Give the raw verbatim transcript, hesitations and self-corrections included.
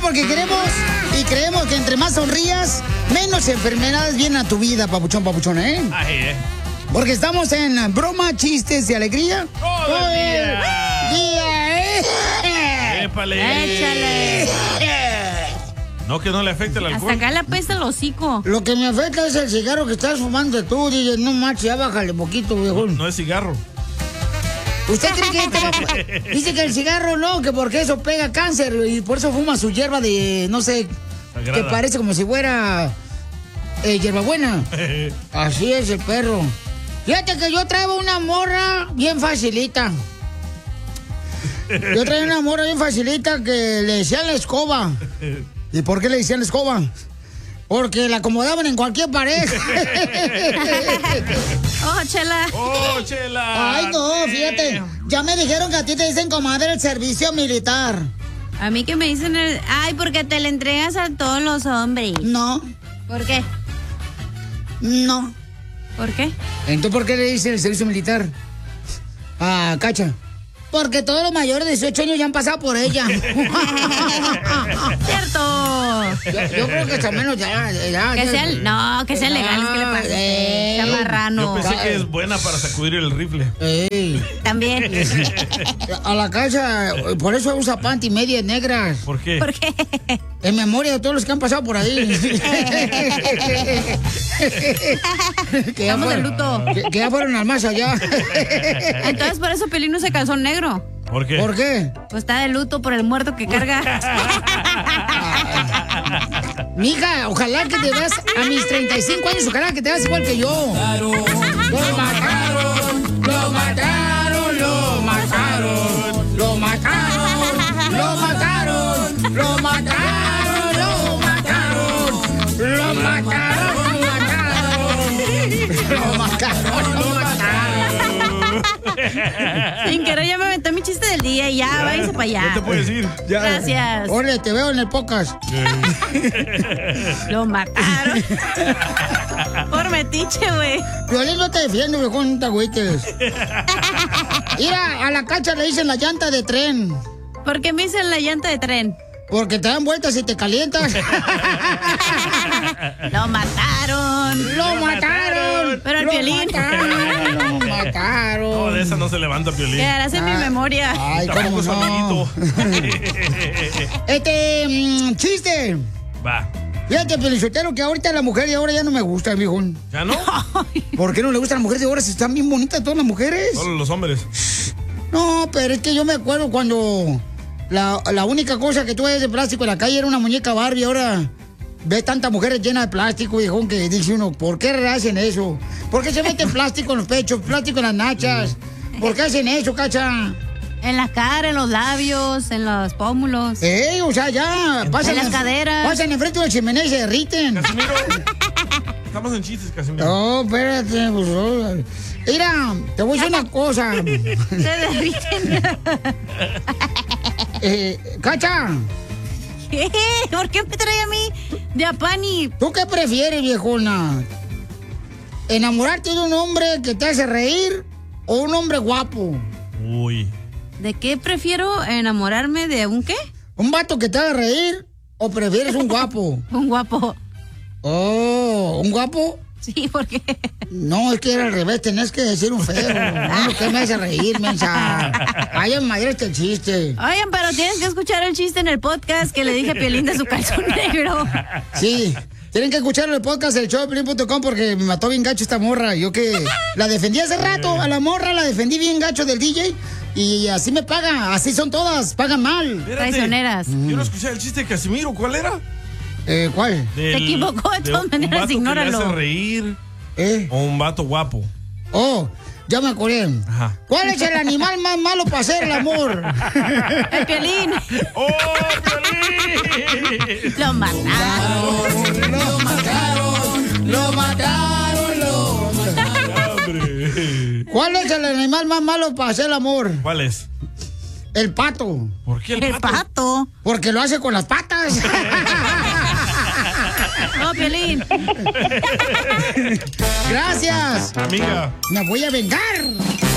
porque queremos y creemos que entre más sonrías, menos enfermedades vienen a tu vida, papuchón, papuchón, ¿eh? Ay, eh. Porque estamos en broma, chistes y alegría. Todo el día. día, ¿eh? Épale. Échale. No, que no le afecte el alcohol. Hasta acá le apesta el hocico. Lo que me afecta es el cigarro que estás fumando tú, D J. No manches, ya bájale poquito, viejo. No, no es cigarro. ¿Usted cree que este va a... Dice que el cigarro no, que porque eso pega cáncer y por eso fuma su hierba de, no sé, Sagrada. que parece como si fuera eh, hierbabuena. Así es el perro. Fíjate que yo traigo una morra bien facilita. Yo traigo una morra bien facilita que le decían la escoba. ¿Y por qué le decían la escoba? Porque la acomodaban en cualquier pared. ¡Oh, Chela! ¡Oh, Chela! Ay, no, fíjate. Ya me dijeron que a ti te dicen comadre el servicio militar. A mí que me dicen el... Ay, porque te le entregas a todos los hombres. No, ¿Por qué? no. ¿Por qué? Entonces, ¿por qué le dicen el servicio militar? Ah, Cacha. Porque todos los mayores de dieciocho años ya han pasado por ella. ¡Cierto! Yo, yo creo que al menos ya... ya Que ya- sea, no, que sea legal, es que le pasa. Eh. Sea marrano. Yo pensé que es buena para sacudir el rifle. Ey. También. A la Cacha, por eso usa panty medias negras. ¿Por qué? ¿Por qué? En memoria de todos los que han pasado por ahí. que, ya Estamos de fueron, luto. que, que ya fueron al más allá. Entonces, por eso Piolín no se calzó negro. ¿Por qué? ¿Por qué? Pues está de luto por el muerto que carga. Mija, ojalá que te veas a mis treinta y cinco años, ojalá que te veas igual que yo. Lo mataron, lo mataron, lo mataron, lo mataron, lo mataron, lo mataron, lo mataron, lo mataron, lo mataron, lo mataron. Sin querer ya me aventé mi chiste del día y ya, váyanse para allá. ¿Qué te puedes ir? Ya. Gracias. Ole, te veo en el podcast. Lo mataron. Por metiche, güey. Violín, no te defiendo, viejo, no te agüites. Mira, a la Cacha le dicen la llanta de tren. ¿Por qué me dicen la llanta de tren? Porque te dan vueltas y te calientas. Lo mataron. ¡Lo mataron! Pero el ¡Lo Piolín. mataron! ¡Lo No, mataron! de esa no se levanta, Piolín. Quedarás en mi memoria. Ay, cómo Tampoco su no. amiguito. Este, mm, chiste. Va. Fíjate, Pelizotero, que ahorita la mujer de ahora ya no me gusta, mijo. ¿Ya no? ¿Por qué no le gustan las mujeres de ahora si están bien bonitas todas las mujeres? Solo los hombres. No, pero es que yo me acuerdo cuando la, la única cosa que tuve de plástico en la calle era una muñeca Barbie. Ahora ves tantas mujeres llenas de plástico, viejón, que dice uno, ¿por qué hacen eso? ¿Por qué se meten plástico en los pechos, plástico en las nachas? ¿Por qué hacen eso, Cacha? En la cara, en los labios, en los pómulos. ¡Ey! O sea, ya, pasan En las caderas. Pasan enfrente de una chimenea y se derriten. Casimiro. Estamos en chistes, Casimiro. No, espérate, pues, oh. Mira, te voy a decir una cosa. Se derriten. eh, Cacha, ¿Qué? ¿Por qué me trae a mí de Apani? ¿tú qué prefieres, viejona? ¿Enamorarte de un hombre que te hace reír o un hombre guapo? Uy. ¿De qué prefiero enamorarme de un qué? ¿Un vato que te haga reír o prefieres un guapo? Un guapo. Oh, ¿un guapo? Sí, ¿por qué? No, es que era al revés, tenés que decir un feo. No, que me hace reír, mensa. Vaya madre este chiste. Oigan, pero tienes que escuchar el chiste en el podcast que le dije a Piolín de su calzón negro. Sí, tienen que escuchar el podcast del show de Piolín punto com porque me mató bien gacho esta morra. Yo que la defendí hace rato, a la morra la defendí bien gacho del D J. Y así me paga, así son todas, pagan mal. Espérate. Traicioneras. Yo no escuché el chiste de Casimiro. ¿Cuál era? Eh, ¿cuál? Del- Se equivocó, de todas un maneras, vato que ignóralo. le hace reír ¿Eh? o un vato guapo. Oh, ya me acordé. Ajá. ¿Cuál es el animal más malo para hacer el amor? El Piolín. ¡Oh, Piolín! Lo mataron. Lo mataron, lo mataron, lo mataron. Hombre. ¿Cuál es el animal más malo para hacer el amor? ¿Cuál es? El pato. ¿Por qué el El pato? pato. Porque lo hace con las patas. No, Piolín. Gracias. Amiga. Me voy a vengar.